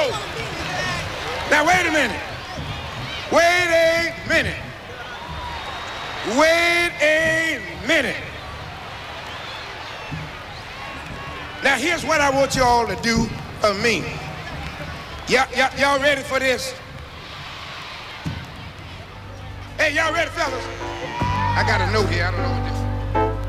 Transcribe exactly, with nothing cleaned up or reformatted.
go. Now, wait a minute. Wait a minute. Wait a minute. Now, here's what I want you all to do for me. Y'all ready for this? Hey, y'all ready, fellas? I got a note here. I don't know what this